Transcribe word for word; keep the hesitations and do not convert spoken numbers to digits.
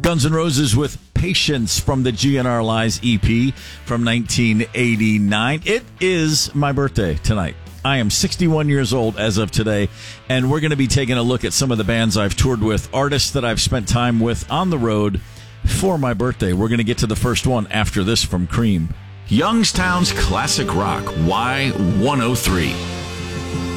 Guns N' Roses with Patience from the G N R Lies E P from nineteen eighty-nine. It is my birthday tonight. I am sixty-one years old as of today, and we're going to be taking a look at some of the bands I've toured with, artists that I've spent time with on the road for my birthday. We're going to get to the first one after this from Cream. Youngstown's Classic Rock, Y one oh three.